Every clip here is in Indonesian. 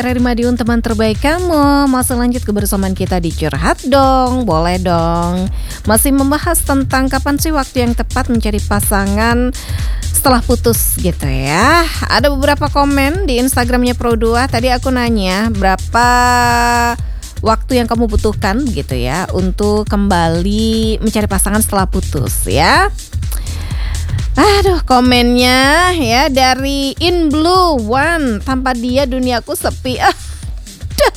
Reri Madiun, teman terbaik kamu. Masih lanjut kebersamaan kita di Curhat Dong. Boleh dong. Masih membahas tentang kapan sih waktu yang tepat mencari pasangan setelah putus gitu ya. Ada beberapa komen di Instagramnya Pro2. Tadi aku nanya berapa waktu yang kamu butuhkan gitu ya untuk kembali mencari pasangan setelah putus ya. Aduh, komennya ya dari In Blue One, tanpa dia duniaku sepi. Aduh.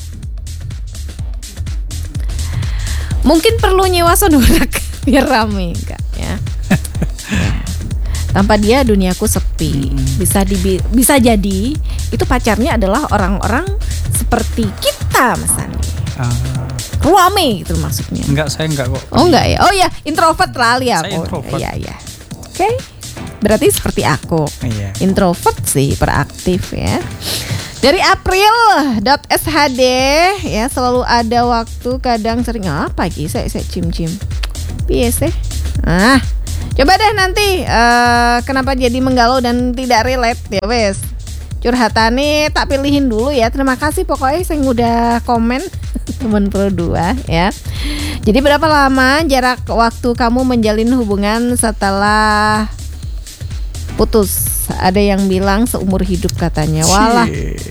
Mungkin perlu nyewa sonorak biar rame enggak ya. Tanpa dia duniaku sepi. Bisa jadi itu pacarnya adalah orang-orang seperti kita, Mas Andi. Rame gitu maksudnya. Enggak, saya enggak kok. Oh enggak ya. Oh ya, introvert kali ya aku. Saya introvert. Iya. Oke. Berarti seperti aku. Iya. Introvert sih, peraktif ya. Dari April.shd ya, selalu ada waktu, kadang sering apa lagi saya cim-cim. Piye sih? Coba deh nanti kenapa jadi menggalau dan tidak relate ya wes. Curhatannya tak pilihin dulu ya. Terima kasih pokoknya yang udah komen teman Pro2 ya. Jadi berapa lama jarak waktu kamu menjalin hubungan setelah putus? Ada yang bilang seumur hidup katanya. Walah.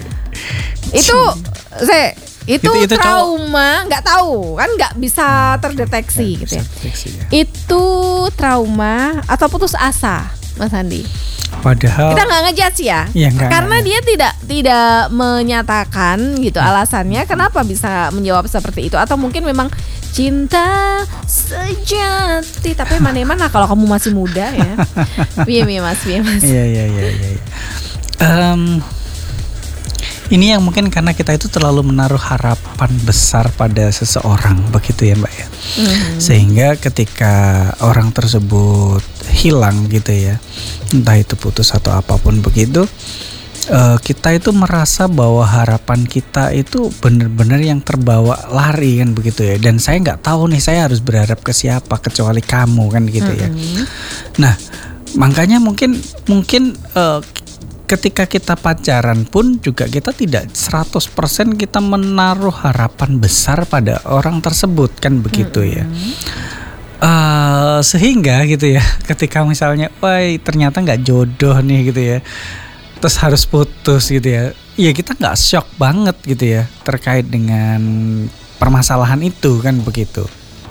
Itu trauma, nggak tahu kan, nggak bisa terdeteksi gitu ya. Itu trauma atau putus asa, Mas Andi? Padahal kita nggak ngejudge ya, karena dia tidak menyatakan gitu alasannya kenapa bisa menjawab seperti itu, atau mungkin memang cinta sejati. Tapi mana kalau kamu masih muda ya. Iya mas. Iya. Ini yang mungkin karena kita itu terlalu menaruh harapan besar pada seseorang, begitu ya Mbak ya. Sehingga ketika orang tersebut hilang gitu ya, entah itu putus atau apapun begitu, kita itu merasa bahwa harapan kita itu benar-benar yang terbawa lari kan begitu ya. Dan saya nggak tahu nih saya harus berharap ke siapa kecuali kamu kan gitu ya. Nah makanya mungkin ketika kita pacaran pun juga kita tidak 100% kita menaruh harapan besar pada orang tersebut kan begitu ya. Sehingga gitu ya, ketika misalnya ternyata nggak jodoh nih gitu ya, terus harus putus gitu ya, kita nggak shock banget gitu ya terkait dengan permasalahan itu kan begitu.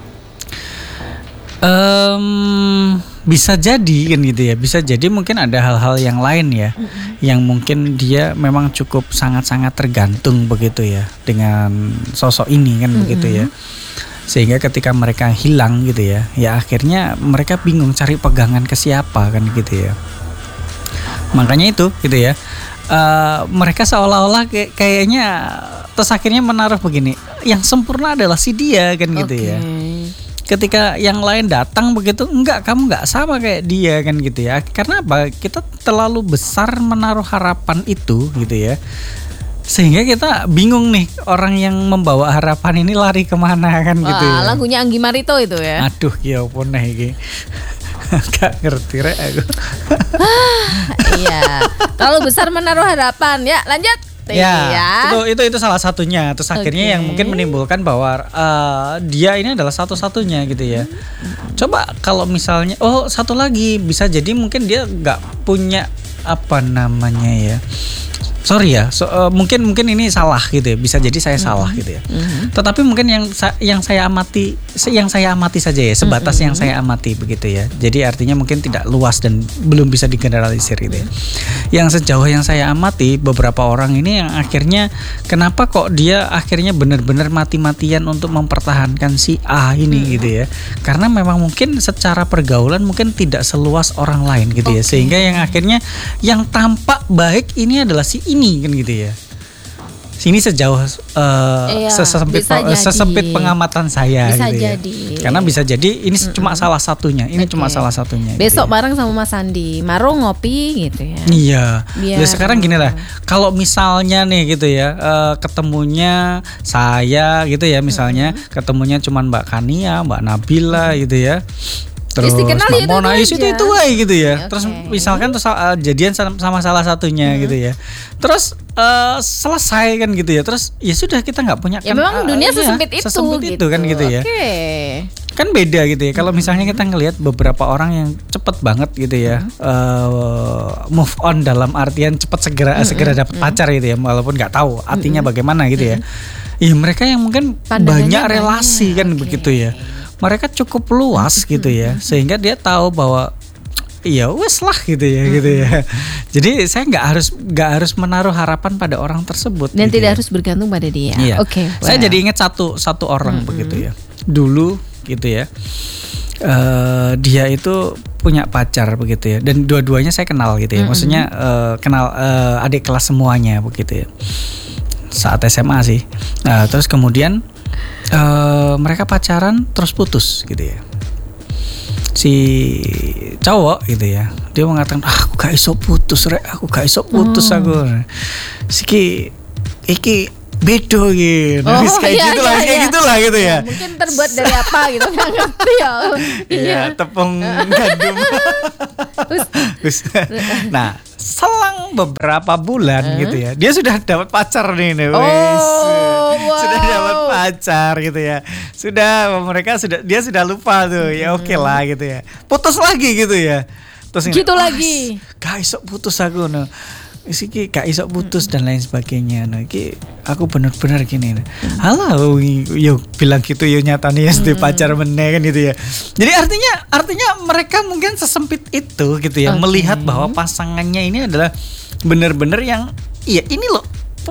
Bisa jadi kan gitu ya, bisa jadi mungkin ada hal-hal yang lain ya, yang mungkin dia memang cukup sangat-sangat tergantung begitu ya dengan sosok ini kan begitu ya. Sehingga ketika mereka hilang gitu ya akhirnya mereka bingung cari pegangan ke siapa kan gitu ya. Makanya itu gitu ya, mereka seolah-olah kayaknya terus akhirnya menaruh begini, yang sempurna adalah si dia kan gitu ya. Ketika yang lain datang begitu, enggak, kamu enggak sama kayak dia kan gitu ya. Karena apa? Kita terlalu besar menaruh harapan itu gitu ya. Sehingga kita bingung nih, orang yang membawa harapan ini lari kemana kan gitu ya. Lagunya Anggi Marito itu ya. Aduh, ya ampun iki. Gak ngerti rek aku. Iya. Terlalu besar menaruh harapan. Ya, lanjut. Ya. Itu salah satunya. Terus akhirnya yang mungkin menimbulkan bahwa dia ini adalah satu-satunya gitu ya. Coba kalau misalnya satu lagi, bisa jadi mungkin dia nggak punya apa namanya ya. Sorry ya, mungkin ini salah gitu ya. Bisa jadi saya salah gitu ya. Tetapi mungkin yang saya amati saja ya, sebatas yang saya amati begitu ya. Jadi artinya mungkin tidak luas dan belum bisa digeneralisir gitu ya. Yang sejauh yang saya amati, beberapa orang ini yang akhirnya kenapa kok dia akhirnya benar-benar mati-matian untuk mempertahankan si A ini gitu ya. Karena memang mungkin secara pergaulan mungkin tidak seluas orang lain gitu ya. Sehingga yang akhirnya yang tampak baik ini adalah si ini kan gitu ya. Sini sejauh sesempit pengamatan saya bisa gitu jadi. Ya. Karena bisa jadi ini cuma salah satunya. Ini cuma salah satunya. Besok gitu ya. Bareng sama Mas Andi, Maro ngopi gitu ya. Iya. Ya sekarang gini lah. Kalau misalnya nih gitu ya, ketemunya saya gitu ya misalnya, ketemunya cuma Mbak Kania, Mbak Nabila gitu ya. Terus dikenal Mona itu itu aja gitu ya. Oke. Terus misalkan terus jadian sama salah satunya gitu ya. Terus selesai kan gitu ya. Terus ya sudah kita nggak punya Ya memang dunia sesempit itu sesempit itu kan gitu ya. Oke. Kan beda gitu ya. Kalau misalnya kita ngelihat beberapa orang yang cepet banget gitu ya, move on dalam artian cepet segera dapat pacar gitu ya, walaupun nggak tahu artinya bagaimana gitu ya. Ya mereka yang mungkin banyak relasi kan begitu ya. Mereka cukup luas gitu ya, sehingga dia tahu bahwa ya wes lah gitu ya. Jadi saya nggak harus menaruh harapan pada orang tersebut. Dan gitu tidak ya. harus bergantung pada dia. Iya. Oke. Saya jadi ingat satu orang begitu ya. Dulu gitu ya. Dia itu punya pacar begitu ya. Dan dua-duanya saya kenal gitu ya. Maksudnya kenal adik kelas semuanya begitu ya. Saat SMA sih. Nah, terus kemudian mereka pacaran terus putus gitu ya. Si cowok gitu ya, dia mengatakan aku gak iso putus rek, aku gak iso putus aku. Iki bedo gitu. Kayak gitulah gitu ya. Mungkin terbuat dari apa gitu, nggak ngerti ya. Iya, tepung gandum. Nah, selang beberapa bulan gitu ya, dia sudah dapat pacar nih. Sudah dapat pacar gitu ya. Dia sudah lupa tuh. Ya oke lah gitu ya. Putus lagi gitu ya. Terus gitu lagi. Guys, putus aku no. Iki gak iso putus dan lain sebagainya. Nah, iki aku bener-bener gini. Halo, yo bilang gitu yo nyatanya SD pacar meneh kan gitu ya. Jadi artinya mereka mungkin sesempit itu gitu ya, melihat bahwa pasangannya ini adalah bener-bener yang ini loh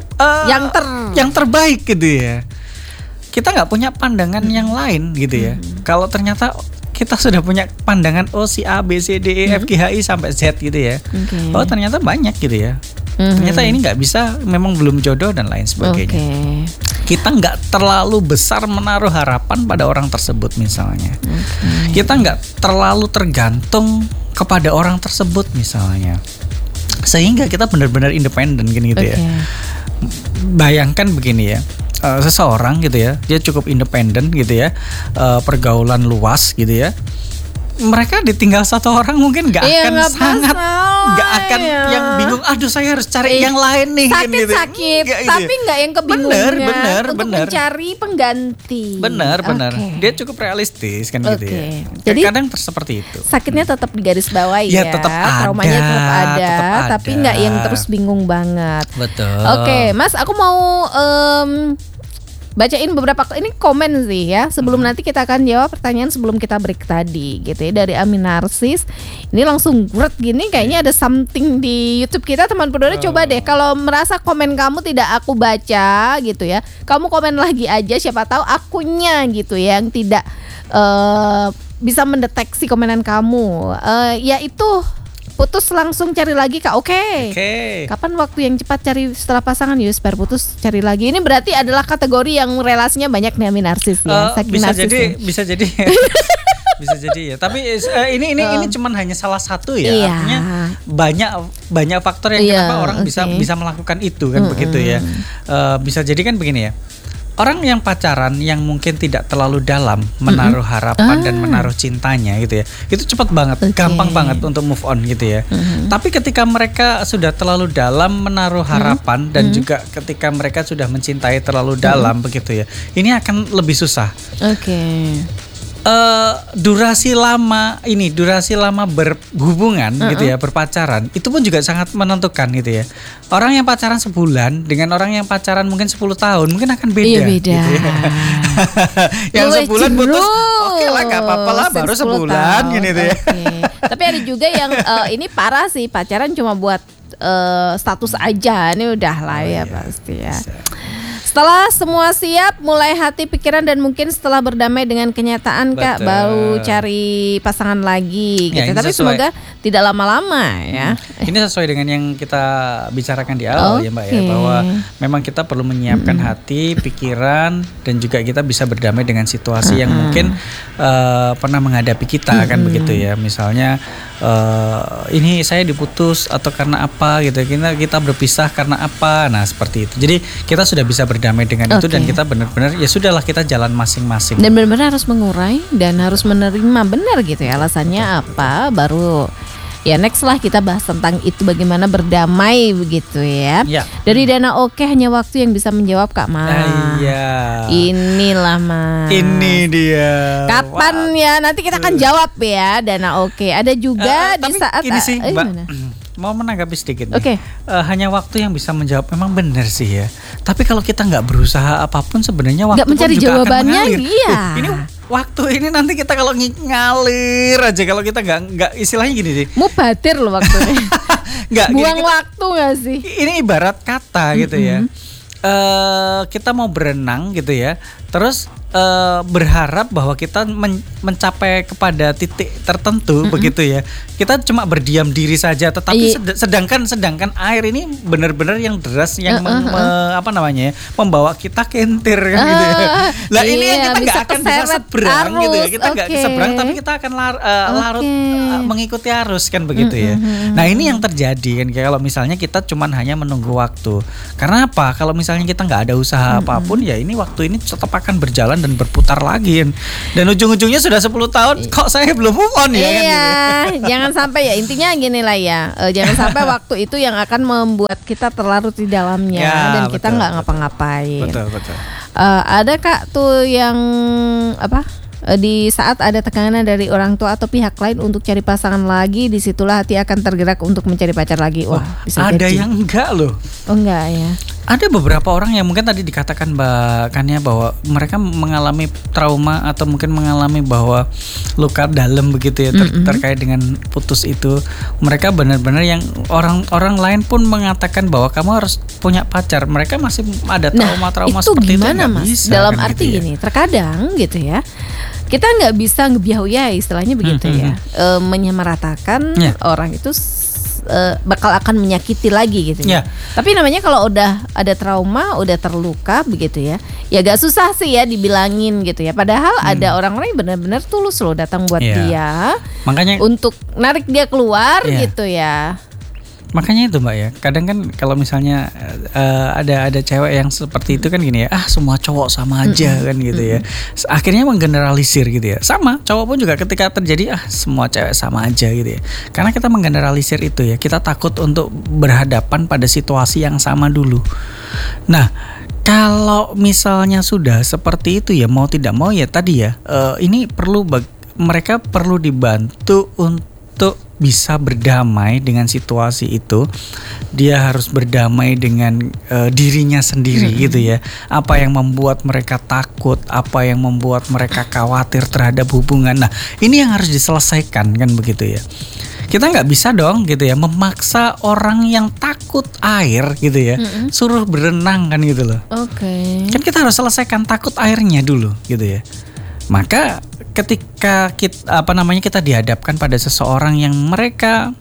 yang terbaik gitu ya. Kita nggak punya pandangan yang lain gitu ya. Kalau ternyata kita sudah punya pandangan si A, B, C, D, E, F, G, H, I sampai Z gitu ya. Oh ternyata banyak gitu ya. Ternyata ini nggak bisa, memang belum jodoh dan lain sebagainya. Kita nggak terlalu besar menaruh harapan pada orang tersebut misalnya. Kita nggak terlalu tergantung kepada orang tersebut misalnya. Sehingga kita benar-benar independen gitu ya. Bayangkan begini ya. Seseorang gitu ya, dia cukup independen gitu ya, pergaulan luas gitu ya. Mereka ditinggal satu orang mungkin nggak akan yang bingung. Aduh saya harus cari yang lain nih. Sakit, tapi nggak yang kebingungan. Bener. Mencari pengganti. Bener. Dia cukup realistis kan gitu ya. Jadi kadang seperti itu. Sakitnya tetap digarisbawahi ya. Tetap traumanya tetap ada, tapi nggak yang terus bingung banget. Betul. Oke, Mas, aku mau bacain beberapa ini komen sih ya. Sebelum nanti kita akan jawab pertanyaan sebelum kita break tadi gitu ya, dari Amin Narsis. Ini langsung grup gini, kayaknya ada something di YouTube kita, teman Pedora. Coba deh kalau merasa komen kamu tidak aku baca gitu ya, kamu komen lagi aja, siapa tahu akunnya gitu ya yang tidak bisa mendeteksi komenan kamu. Yaitu putus langsung cari lagi Kak. Oke. Kapan waktu yang cepat cari setelah pasangan? Yus biar putus cari lagi. Ini berarti adalah kategori yang relasinya banyak nih, Amin narsis ya. Bisa jadi bisa jadi ya. Tapi ini cuman hanya salah satu ya. Iya. Artinya banyak faktor yang kenapa orang bisa melakukan itu kan begitu ya. Bisa jadi kan begini ya. Orang yang pacaran yang mungkin tidak terlalu dalam menaruh harapan dan menaruh cintanya gitu ya, itu cepat banget, gampang banget untuk move on gitu ya. Tapi ketika mereka sudah terlalu dalam menaruh harapan dan juga ketika mereka sudah mencintai terlalu dalam begitu ya, ini akan lebih susah. Durasi lama berhubungan gitu ya, berpacaran itu pun juga sangat menentukan gitu ya. Orang yang pacaran sebulan dengan orang yang pacaran mungkin 10 tahun mungkin akan beda. Gitu ya. Yang sebulan putus, oke lah gak apa-apa lah, baru sebulan gitu ya. Tapi ada juga yang ini parah sih, pacaran cuma buat status aja, ini udah lah ya pasti ya. Setelah semua siap, mulai hati, pikiran, dan mungkin setelah berdamai dengan kenyataan Kak, baru cari pasangan lagi gitu. Tapi semoga tidak lama-lama ya. Ini sesuai dengan yang kita bicarakan di awal ya Mbak ya, bahwa memang kita perlu menyiapkan hati, pikiran, dan juga kita bisa berdamai dengan situasi yang mungkin pernah menghadapi kita kan begitu ya. Misalnya ini saya diputus atau karena apa gitu, kita berpisah karena apa. Nah seperti itu. Jadi kita sudah bisa berdamai berdamai dengan itu, Oke. dan kita benar-benar ya sudahlah, kita jalan masing-masing. Dan benar-benar harus mengurai dan harus menerima benar gitu ya alasannya apa, baru ya next lah kita bahas tentang itu, bagaimana berdamai begitu ya. Ya. Dari Dana Oke hanya waktu yang bisa menjawab Kak Mas. Iya. Inilah Mas. Ini dia. Kapan Wah. ya nanti kita akan jawab ya Dana Oke. Ada juga di Tapi saat gini sih, Mbak. gimana? Mau menanggapi sedikit nih. Oke. Hanya waktu yang bisa menjawab, memang benar sih ya. Tapi kalau kita nggak berusaha apapun, sebenarnya waktu Nggak mencari pun juga akan jawabannya, mengalir. iya. Ini waktu ini nanti kita kalau ngalir aja, kalau kita nggak istilahnya gini sih. Mubatir loh waktunya. Nggak, gini, Buang waktu gak sih? ini ibarat kata gitu ya. Kita mau berenang gitu ya, terus berharap bahwa kita mencapai kepada titik tertentu begitu ya. Kita cuma berdiam diri saja, tetapi sedangkan air ini benar-benar yang deras yang apa namanya ya, membawa kita kentir kan gitu ya. Lah ini yang kita nggak akan bisa seberang gitu ya. Kita nggak seberang, tapi kita akan larut mengikuti arus kan begitu ya. Nah ini yang terjadi kan, kalau misalnya kita cuman hanya menunggu waktu. Karena apa? Kalau misalnya kita nggak ada usaha apapun, ya ini waktu ini tetap akan berjalan dan berputar lagi, dan ujung-ujungnya sudah 10 tahun kok saya belum move on ya kan gitu. Jangan sampai ya, intinya gini lah ya, jangan sampai waktu itu yang akan membuat kita terlarut di dalamnya Ya, dan kita betul, nggak ngapa-ngapain. Betul. Ada Kak tuh yang apa? Di saat ada tekanan dari orang tua atau pihak lain untuk cari pasangan lagi, disitulah hati akan tergerak untuk mencari pacar lagi. Wah, bisa ada jadi. yang enggak loh. Oh enggak ya. Ada beberapa orang yang mungkin tadi dikatakan Mbak Kania bahwa mereka mengalami trauma atau mungkin mengalami bahwa luka dalam begitu ya terkait dengan putus itu. Mereka benar-benar yang orang lain pun mengatakan bahwa kamu harus punya pacar. Mereka masih ada trauma-trauma itu seperti gimana, itu. Mas? Bisa, dalam kan, arti gitu ya. gini, terkadang gitu ya, kita nggak bisa ngebiahu-ya istilahnya begitu ya, menyamaratakan orang itu bakal akan menyakiti lagi gitu ya. Tapi namanya kalau udah ada trauma, udah terluka begitu ya, ya gak susah sih ya dibilangin gitu ya. Padahal ada orang-orang yang benar-benar tulus loh datang buat dia, makanya untuk narik dia keluar gitu ya. Makanya itu Mbak ya, kadang kan kalau misalnya ada cewek yang seperti itu kan gini ya, semua cowok sama aja kan gitu ya. Akhirnya menggeneralisir gitu ya. Sama, cowok pun juga ketika terjadi semua cewek sama aja gitu ya. Karena kita menggeneralisir itu ya, kita takut untuk berhadapan pada situasi yang sama dulu. Nah, kalau misalnya sudah seperti itu ya, mau tidak mau ya tadi ya, ini mereka perlu dibantu untuk bisa berdamai dengan situasi itu. Dia harus berdamai dengan dirinya sendiri gitu ya. Apa yang membuat mereka takut, apa yang membuat mereka khawatir terhadap hubungan. Nah, ini yang harus diselesaikan kan begitu ya. Kita nggak bisa dong gitu ya memaksa orang yang takut air gitu ya, suruh berenang kan gitu loh. Kan kita harus selesaikan takut airnya dulu gitu ya. Maka ketika kita dihadapkan pada seseorang yang mereka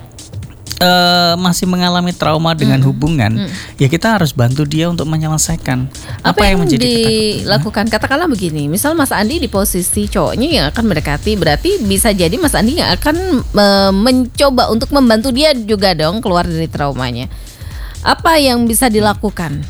masih mengalami trauma dengan hubungan, ya kita harus bantu dia untuk menyelesaikan apa yang menjadi dilakukan. Katakanlah begini, misal Mas Andi di posisi cowoknya yang akan mendekati, berarti bisa jadi Mas Andi yang akan mencoba untuk membantu dia juga dong keluar dari traumanya. Apa yang bisa dilakukan?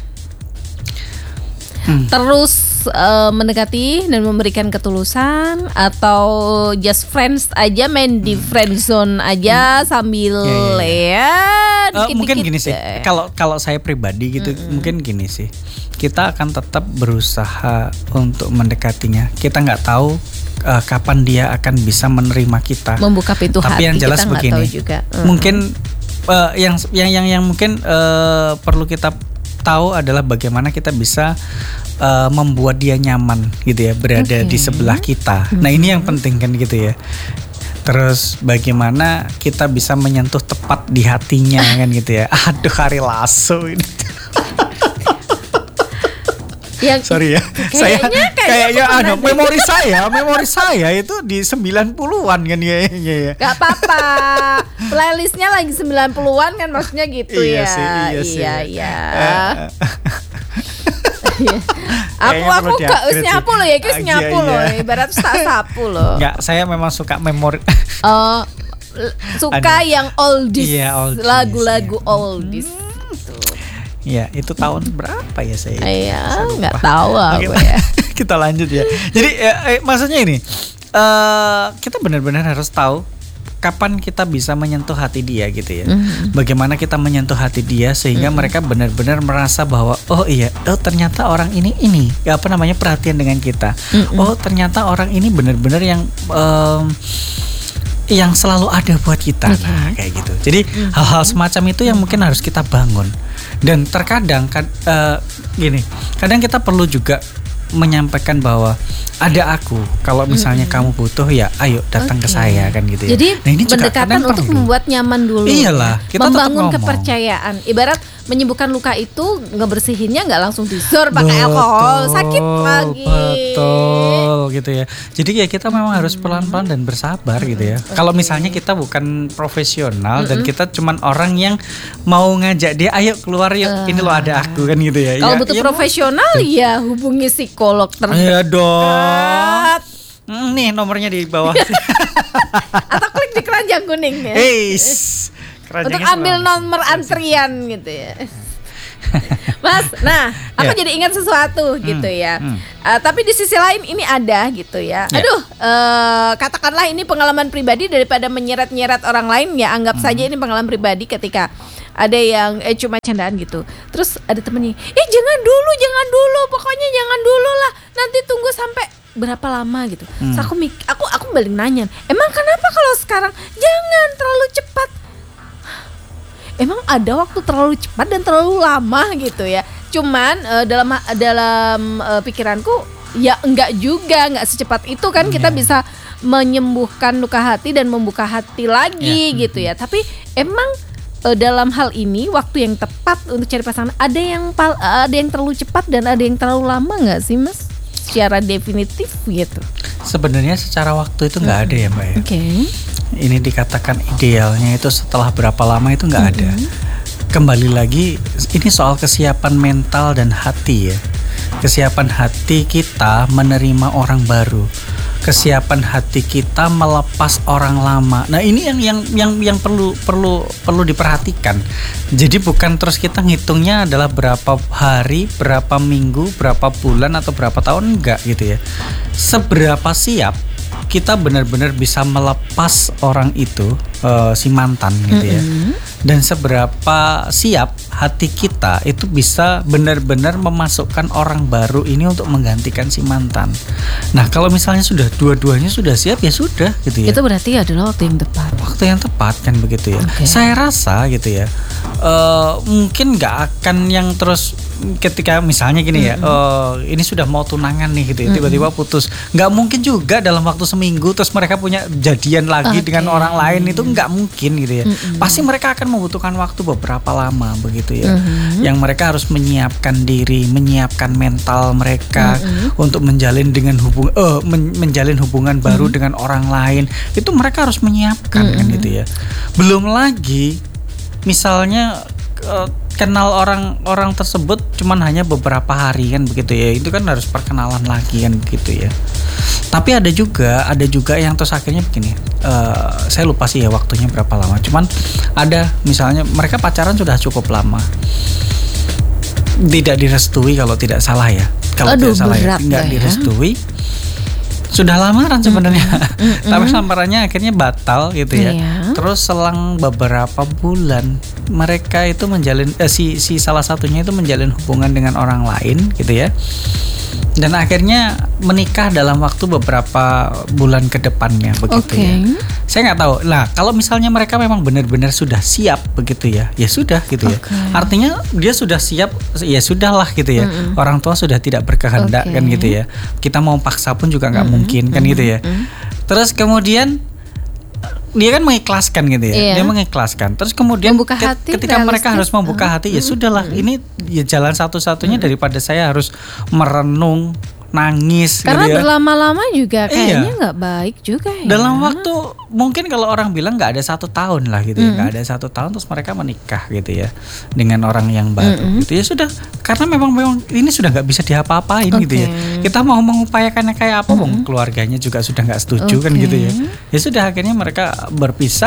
Terus mendekati dan memberikan ketulusan, atau just friends aja, main di friend zone aja sambil dikit-dikit. Mungkin gini sih, kalau saya pribadi gitu, mungkin gini sih, kita akan tetap berusaha untuk mendekatinya. Kita nggak tahu kapan dia akan bisa menerima kita, membuka pintu hati. Tapi yang jelas kita begini, tahu juga. Mungkin yang mungkin perlu kita tahu adalah bagaimana kita bisa membuat dia nyaman gitu ya, berada di sebelah kita. Nah ini yang penting kan gitu ya. Terus bagaimana kita bisa menyentuh tepat di hatinya kan gitu ya. Aduh, Ari Lasso ini. Sorry ya. Kayaknya memori saya itu di 90-an kan kayaknya ya. Gak apa-apa. Playlistnya lagi 90-an kan, maksudnya gitu ya. Iya. Aku gak nyapu loh ya, guys, nyapu loh. Ibarat tak sapu loh. Enggak, saya memang suka memori. Suka yang oldies, oldies, lagu-lagu oldies. Ya, itu tahun berapa ya saya? Iya, nggak tahu Oke, aku ya. kita lanjut ya. Jadi maksudnya ini, kita benar-benar harus tahu kapan kita bisa menyentuh hati dia gitu ya. Bagaimana kita menyentuh hati dia sehingga mereka benar-benar merasa bahwa oh iya, ternyata orang ini apa namanya perhatian dengan kita. Oh ternyata orang ini benar-benar yang selalu ada buat kita. Nah, kayak gitu. Jadi hal-hal semacam itu yang mungkin harus kita bangun. Dan terkadang gini, kadang kita perlu juga menyampaikan bahwa ada aku, kalau misalnya kamu butuh ya ayo datang ke saya kan gitu ya. Jadi nah, ini pendekatan untuk membuat nyaman dulu. Iyalah, kita membangun kepercayaan. Ibarat menyembuhkan luka itu ngebersihinnya nggak langsung disor pakai alkohol, sakit lagi. Betul gitu ya. Jadi ya kita memang harus pelan-pelan dan bersabar gitu ya. Kalau misalnya kita bukan profesional dan kita cuman orang yang mau ngajak dia ayo keluar yuk, ini loh ada aku kan gitu ya. Kalau butuh profesional ya hubungi psikolog terdekat. Iya dong. Nih nomornya di bawah. Atau klik di keranjang kuning ya. Untuk ambil nomor antrian gitu ya. Mas, nah aku jadi ingat sesuatu gitu ya. Tapi di sisi lain ini ada gitu ya. Aduh, katakanlah ini pengalaman pribadi daripada menyeret-nyeret orang lain ya. Anggap saja ini pengalaman pribadi ketika ada yang cuma candaan gitu. Terus ada temennya, jangan dulu, pokoknya jangan dulu lah. Nanti tunggu sampai berapa lama gitu. Terus aku balik nanya, emang kenapa kalau sekarang jangan terlalu cepat? Emang ada waktu terlalu cepat dan terlalu lama gitu ya. Cuman dalam pikiranku ya enggak juga, enggak secepat itu kan kita bisa menyembuhkan luka hati dan membuka hati lagi gitu ya. Tapi emang dalam hal ini waktu yang tepat untuk cari pasangan ada yang terlalu cepat dan ada yang terlalu lama nggak sih Mas? Secara definitif gitu. Sebenarnya secara waktu itu nggak ada ya Mbak ya. Ini dikatakan idealnya itu setelah berapa lama itu nggak ada. Kembali lagi ini soal kesiapan mental dan hati ya. Kesiapan hati kita menerima orang baru. Kesiapan hati kita melepas orang lama. Nah ini yang perlu diperhatikan. Jadi bukan terus kita ngitungnya adalah berapa hari, berapa minggu, berapa bulan atau berapa tahun, enggak gitu ya. Seberapa siap kita benar-benar bisa melepas orang itu, si mantan gitu ya. Dan seberapa siap hati kita itu bisa benar-benar memasukkan orang baru ini untuk menggantikan si mantan. Nah kalau misalnya sudah dua-duanya sudah siap ya sudah gitu ya. Itu berarti adalah waktu yang tepat. Waktu yang tepat kan begitu ya. Saya rasa gitu ya. Mungkin nggak akan yang terus ketika misalnya gini ya, ini sudah mau tunangan nih gitu ya, tiba-tiba putus. Nggak mungkin juga dalam waktu seminggu terus mereka punya jadian lagi dengan orang lain, itu nggak mungkin gitu ya. Pasti mereka akan membutuhkan waktu beberapa lama begitu ya. Yang mereka harus menyiapkan diri, menyiapkan mental mereka untuk menjalin menjalin hubungan baru dengan orang lain. Itu mereka harus menyiapkan kan gitu ya. Belum lagi misalnya kenal orang tersebut cuman hanya beberapa hari kan begitu ya, itu kan harus perkenalan lagi kan begitu ya. Tapi ada juga yang terus akhirnya begini, saya lupa sih ya waktunya berapa lama, cuman ada misalnya mereka pacaran sudah cukup lama, tidak direstui kalau tidak salah ya, nggak direstui. Sudah lamaran sebenarnya, tapi lamarannya akhirnya batal gitu ya. Terus selang beberapa bulan mereka itu menjalin si salah satunya itu menjalin hubungan dengan orang lain gitu ya. Dan akhirnya menikah dalam waktu beberapa bulan ke depannya begitu ya. Saya nggak tahu. Nah, kalau misalnya mereka memang benar-benar sudah siap begitu ya, ya sudah gitu ya. Artinya dia sudah siap, ya sudahlah gitu ya. Orang tua sudah tidak berkehendak kan gitu ya. Kita mau paksa pun juga nggak mungkin kan gitu ya. Terus kemudian dia kan mengikhlaskan gitu ya. Dia mengikhlaskan. Terus kemudian ketika mereka harus membuka hati, ya sudahlah, ini ya jalan satu-satunya daripada saya harus merenung, nangis karena gitu ya. Berlama-lama juga kayaknya nggak baik juga ya. Dalam waktu mungkin kalau orang bilang nggak ada 1 tahun lah gitu ya, nggak ada 1 tahun terus mereka menikah gitu ya dengan orang yang baru gitu ya sudah, karena memang ini sudah nggak bisa diapa-apain gitu ya. Kita mau mengupayakannya kayak apa, keluarganya juga sudah nggak setuju kan gitu ya. Ya sudah akhirnya mereka berpisah.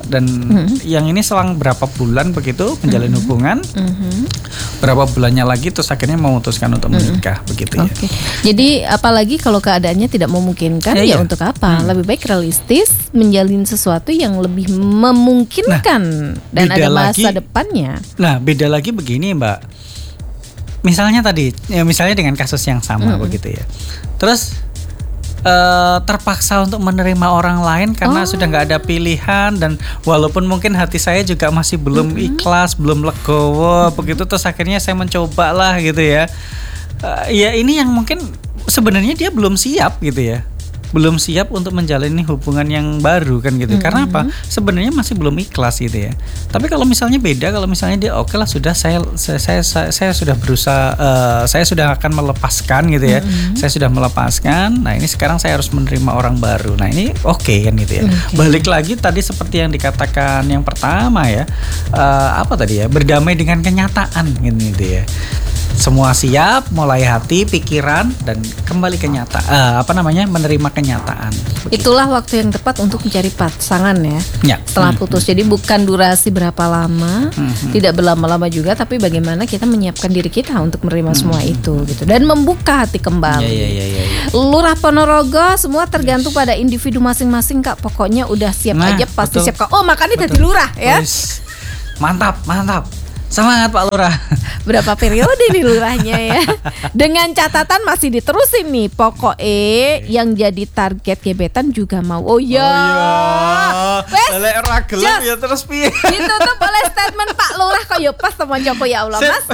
dan yang ini selang berapa bulan begitu menjalin hubungan, berapa bulannya lagi terus akhirnya memutuskan untuk menikah begitu ya. Oke. Jadi apalagi kalau keadaannya tidak memungkinkan, ya untuk apa? Lebih baik realistis menjalin sesuatu yang lebih memungkinkan dan ada masa depannya. Nah, beda lagi begini, Mbak. Misalnya tadi, misalnya dengan kasus yang sama begitu ya. Terus terpaksa untuk menerima orang lain karena sudah nggak ada pilihan, dan walaupun mungkin hati saya juga masih belum ikhlas, belum legowo begitu, terus akhirnya saya mencoba lah gitu ya. Ya ini yang mungkin sebenarnya dia belum siap gitu ya, belum siap untuk menjalani hubungan yang baru kan gitu. Karena apa? Sebenarnya masih belum ikhlas gitu ya. Tapi kalau misalnya beda, kalau misalnya dia oke lah, sudah saya sudah berusaha, saya sudah akan melepaskan gitu ya. Saya sudah melepaskan. Nah, ini sekarang saya harus menerima orang baru. Nah, ini oke kan gitu ya. Balik lagi tadi seperti yang dikatakan yang pertama ya. Apa tadi ya? Berdamai dengan kenyataan gitu ya. Semua siap, mulai hati, pikiran, dan kembali menerima kenyataan. Begitu. Itulah waktu yang tepat untuk mencari pasangan ya. Setelah putus. Jadi bukan durasi berapa lama, tidak berlama-lama juga, tapi bagaimana kita menyiapkan diri kita untuk menerima semua itu gitu, dan membuka hati kembali. Lurah Ponorogo semua tergantung pada individu masing-masing, Kak. Pokoknya udah siap aja, pasti siap, Kak. Oh, makanya jadi lurah ya. Mantap. Semangat Pak Lurah. Berapa periode nih lurahnya ya. Dengan catatan masih diterusin nih. Pokoknya yang jadi target gebetan juga mau. Oh ya. Lelek ora gelem ya terus piye. Ditutup oleh statement Pak Lurah kok ya pas sama Joko ya Allah Mas.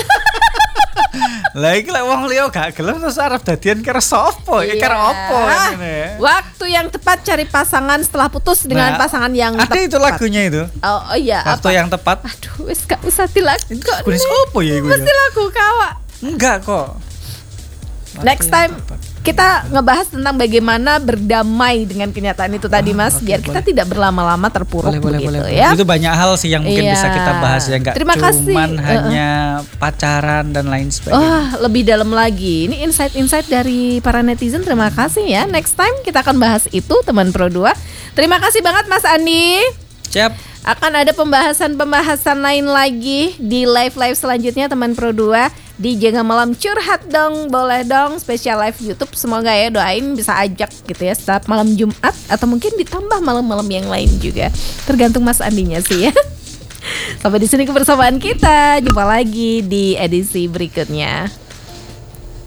Lah iki lek wong liya gak gelem terus arep dadian karo sapa? Ya karo apa ngene. Waktu yang tepat cari pasangan setelah putus dengan pasangan yang tepat. Ada itu lagunya itu. Oh iya. Waktu yang tepat. Aduh, wis gak usah dilagu. Kuwi sapa ya iku? Mesti lagu kawa. Enggak kok. Next time kita ngebahas tentang bagaimana berdamai dengan kenyataan itu tadi Mas, biar kita tidak berlama-lama terpuruk begitu ya. Itu banyak hal sih yang mungkin bisa kita bahas ya, nggak cuman hanya pacaran dan lain sebagainya. Lebih dalam lagi. Ini insight-insight dari para netizen. Terima kasih ya. Next time kita akan bahas itu teman Pro 2. Terima kasih banget Mas Andi. Siap. Akan ada pembahasan lain lagi di live selanjutnya teman Pro 2. Di Jaga Malam Curhat dong, boleh dong, spesial live YouTube. Semoga ya, doain bisa ajak gitu ya setiap malam Jumat, atau mungkin ditambah malam-malam yang lain juga. Tergantung Mas Andinya sih ya. Sampai di sini kebersamaan kita. Jumpa lagi di edisi berikutnya.